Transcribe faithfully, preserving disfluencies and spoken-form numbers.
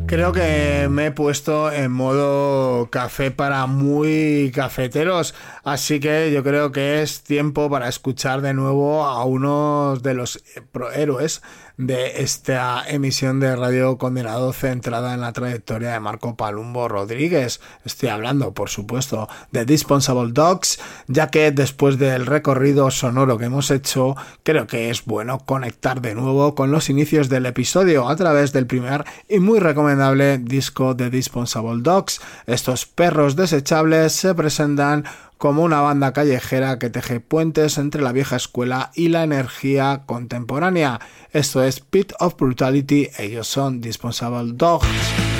Creo que me he puesto en modo café para muy cafeteros, así que yo creo que es tiempo para escuchar de nuevo a uno de los héroes de esta emisión de Radio Condenado centrada en la trayectoria de Marco Palumbo Rodríguez. Estoy hablando, por supuesto, de Dispensable Dogs, ya que después del recorrido sonoro que hemos hecho, creo que es bueno conectar de nuevo con los inicios del episodio a través del primer y muy recomendable disco de Dispensable Dogs. Estos perros desechables se presentan como una banda callejera que teje puentes entre la vieja escuela y la energía contemporánea. Esto es Pit of Brutality, ellos son Dispensable Dogs.